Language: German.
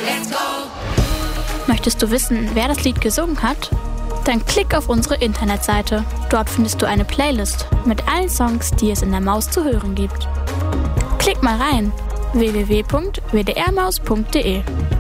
Möchtest du wissen, wer das Lied gesungen hat? Dann klick auf unsere Internetseite. Dort findest du eine Playlist mit allen Songs, die es in der Maus zu hören gibt. Klick mal rein: www.wdrmaus.de.